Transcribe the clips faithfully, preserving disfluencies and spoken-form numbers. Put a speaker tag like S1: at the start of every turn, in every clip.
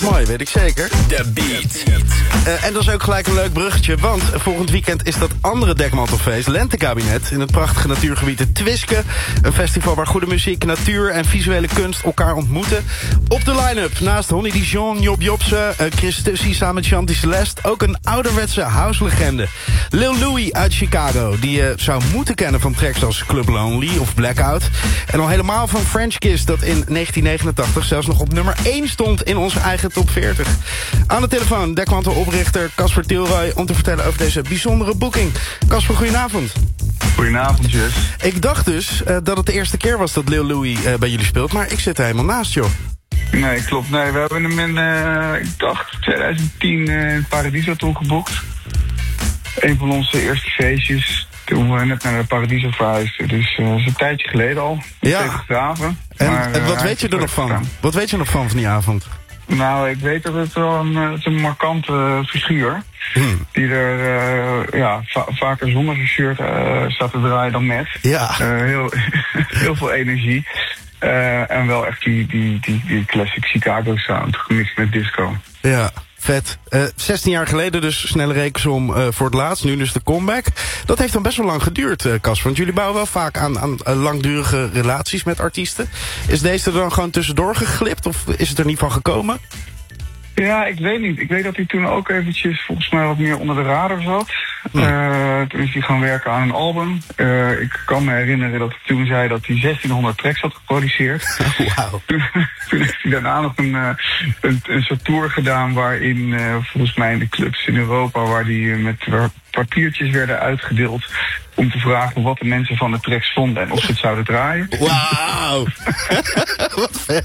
S1: Mooi, weet ik zeker.
S2: The Beat.
S1: Uh, en dat is ook gelijk een leuk bruggetje, want volgend weekend is dat andere dekmantelfeest, Lentekabinet, in het prachtige natuurgebied de Twiske. Een festival waar goede muziek, natuur en visuele kunst elkaar ontmoeten. Op de line-up, naast Honey Dijon, Job Jobsen, uh, Chris Tussie samen met Chanty Celeste, ook een ouderwetse house-legende. Lil Louis uit Chicago, die je zou moeten kennen van tracks als Club Lonely of Blackout. En al helemaal van French Kiss, dat in negentien negenentachtig zelfs nog op nummer één stond in onze eigen top veertig. Aan de telefoon, dekmanteloprichter Casper Tilroy, om te vertellen over deze bijzondere boeking. Casper, goedenavond.
S3: Goedenavond, Jess.
S1: Ik dacht dus uh, dat het de eerste keer was dat Lil Louis uh, bij jullie speelt, maar ik zit er helemaal naast, joh.
S3: Nee, klopt. Nee, we hebben hem in, uh, ik dacht, twintig tien uh, in Paradiso toen geboekt. Een van onze eerste feestjes, toen we net naar de Paradiso verhuisden. Dus uh, dat is een tijdje geleden al.
S1: Ja.
S3: Even graven.
S1: En,
S3: maar,
S1: en
S3: uh,
S1: wat weet je er nog van?
S3: gedaan.
S1: Wat weet je nog van van die avond?
S3: Nou, ik weet dat het wel een, het is een markante uh, figuur. Hmm. Die er uh, ja, va- vaker zonder zijn shirt uh, staat te draaien dan met.
S1: Ja.
S3: Uh, heel, heel veel energie. Uh, en wel echt die, die, die, die classic Chicago sound gemixt met disco.
S1: Ja, vet. Uh, zestien jaar geleden dus snelle rekensom uh, voor het laatst. Nu dus de comeback. Dat heeft dan best wel lang geduurd, uh, Casper. Want jullie bouwen wel vaak aan, aan uh, langdurige relaties met artiesten. Is deze er dan gewoon tussendoor geglipt? Of is het er niet van gekomen?
S3: Ja, ik weet niet. Ik weet dat hij toen ook eventjes volgens mij wat meer onder de radar zat. Hm. Uh, toen is hij gaan werken aan een album. Uh, ik kan me herinneren dat hij toen zei dat hij zestienhonderd tracks had geproduceerd.
S1: Oh, wow.
S3: Toen, toen heeft hij daarna nog een, uh, een, een soort tour gedaan waarin uh, volgens mij in de clubs in Europa waar die uh, met waar papiertjes werden uitgedeeld om te vragen wat de mensen van de tracks vonden en of ze het zouden draaien.
S1: Wauw. Wat vet.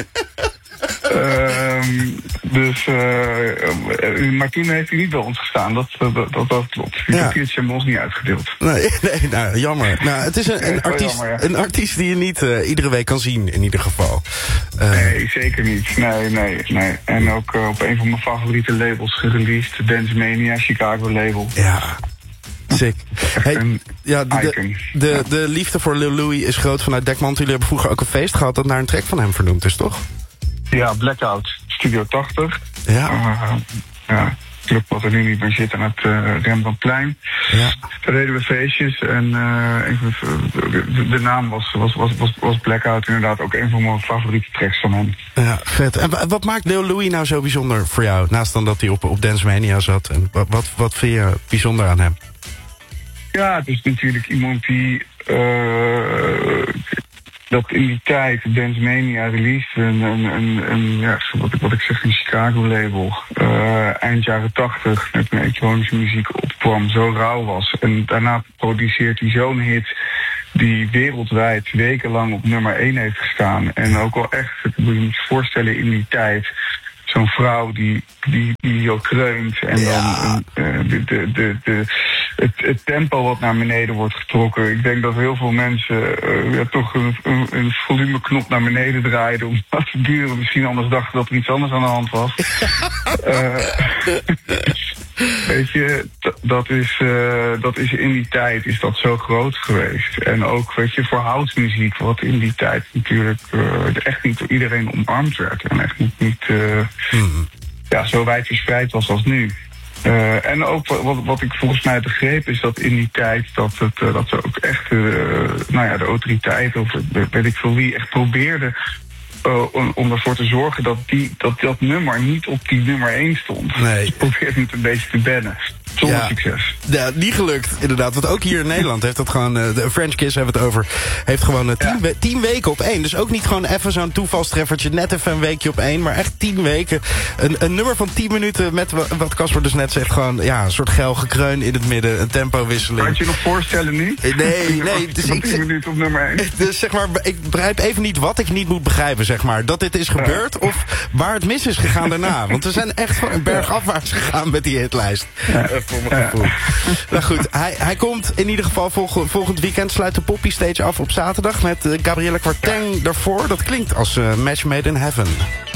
S3: Uh, dus, uh, maar toen heeft hij niet bij ons gestaan, dat, dat, dat, dat klopt. Die
S1: ja.
S3: papiertjes hebben we ons niet uitgedeeld.
S1: Nee, nee, nou, jammer. Nou, het is een, een, artiest,
S3: jammer, ja.
S1: een artiest die je niet uh, iedere week kan zien, in ieder geval. Uh,
S3: nee, zeker niet. Nee, nee, nee. En ook uh, op een van mijn favoriete labels gereleased, Dance Mania, Chicago label.
S1: Ja. Sick. Hey,
S3: een
S1: ja, de, de, de, de liefde voor Lil Louis is groot vanuit Dekmantel. Jullie hebben vroeger ook een feest gehad dat naar een track van hem vernoemd is, toch?
S3: Ja, Blackout, Studio tachtig.
S1: Ja.
S3: Uh, ja, club wat er nu niet meer zit aan het uh, Rembrandtplein.
S1: Ja.
S3: Daar deden we feestjes en uh, de, de naam was, was, was, was, was Blackout inderdaad ook een van mijn favoriete tracks van hem.
S1: Ja, vet. En wat maakt Lil Louis nou zo bijzonder voor jou? Naast dan dat hij op, op Dance Mania zat. En wat, wat, wat vind je bijzonder aan hem?
S3: Ja, het is natuurlijk iemand die uh, dat in die tijd Dance Mania released een, een, een, een ja, wat, ik, wat ik zeg, een Chicago label. Uh, eind jaren tachtig met een elektronische muziek opkwam, zo rauw was. En daarna produceert hij zo'n hit die wereldwijd wekenlang op nummer één heeft gestaan. En ook wel echt, ik moet je je voorstellen in die tijd, zo'n vrouw die, die, die zo kreunt en
S1: ja.
S3: dan uh, de, de, de, de, het, het tempo wat naar beneden wordt getrokken. Ik denk dat heel veel mensen uh, ja, toch een, een, een volumeknop naar beneden draaiden, omdat de buren misschien anders dachten dat er iets anders aan de hand was. uh, weet je, d- dat is, uh, dat is in die tijd is dat zo groot geweest. En ook, weet je, voor housemuziek, wat in die tijd natuurlijk uh, echt niet door iedereen omarmd werd. En echt niet, niet uh, hmm. ja, zo wijd verspreid was als nu. Uh, en ook wat, wat ik volgens mij begreep is dat in die tijd dat, het, uh, dat ze ook echt uh, nou ja, de autoriteiten of weet ik veel wie echt probeerden Uh, om, om ervoor te zorgen dat, die, dat dat nummer niet op die nummer één stond.
S1: Nee.
S3: Ik probeer het een beetje te bannen. Zonder
S1: ja.
S3: succes.
S1: Ja, niet gelukt, inderdaad. Want ook hier in Nederland heeft dat gewoon, uh, de French Kiss hebben we het over, heeft gewoon uh, tien, ja. we, tien weken op één. Dus ook niet gewoon even zo'n toevalstreffertje, net even een weekje op één, maar echt tien weken. Een, een nummer van tien minuten met wat Casper dus net zegt, gewoon ja, een soort geil gekreun in het midden, een tempowisseling.
S3: Kan je je nog voorstellen nu?
S1: Nee, nee. Dus
S3: van
S1: ik,
S3: tien minuten op nummer één.
S1: Dus zeg maar, ik begrijp even niet wat ik niet moet begrijpen, zeg maar. Dat dit is gebeurd ja. of waar het mis is gegaan daarna. Want we zijn echt van een bergafwaarts gegaan met die hitlijst. Ja. Uh, voor mijn gevoel. Ja. Nou goed, hij, hij komt in ieder geval volg, volgend weekend, sluit de Poppy Stage af op zaterdag met uh, Gabrielle Quarteng ja. daarvoor. Dat klinkt als uh, Match Made in Heaven.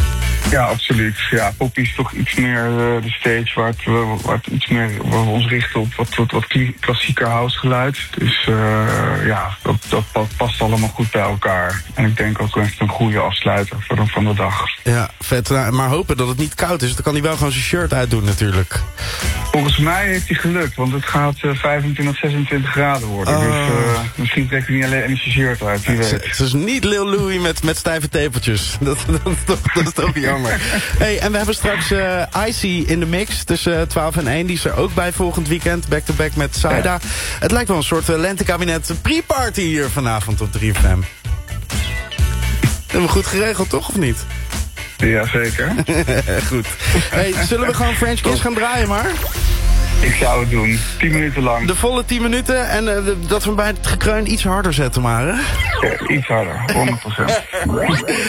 S3: Ja, absoluut. Ja, poppy is toch iets meer uh, de stage waar, het, uh, waar, het iets meer, waar we ons richten op wat, wat, wat klassieker housegeluid. Dus uh, ja, dat, dat, dat past allemaal goed bij elkaar. En ik denk ook echt een goede afsluiter voor de, van de dag.
S1: Ja, vet. Nou, maar hopen dat het niet koud is. Dan kan hij wel gewoon zijn shirt uitdoen natuurlijk.
S3: Volgens mij heeft hij gelukt, want het gaat uh, vijfentwintig, zesentwintig graden worden. Oh. Dus uh, misschien trekt hij niet alleen een shirt uit, wie weet.
S1: Het is niet Lil Louis met, met stijve tepeltjes. Dat, dat, dat, dat is toch jammer. Hey, en we hebben straks uh, Icy in de mix tussen twaalf en één. Die is er ook bij volgend weekend, back-to-back met Saida. Ja. Het lijkt wel een soort uh, lentekabinet pre-party hier vanavond op drie F M. Hebben we goed geregeld, toch, of niet?
S3: Ja, zeker.
S1: Goed. Hey, zullen we gewoon French Kiss gaan draaien, maar?
S3: Ik zou het doen. Tien minuten lang.
S1: De volle tien minuten en uh, de, dat we bij het gekreun iets harder zetten, maar, hè?
S3: Ja, iets harder, honderd procent.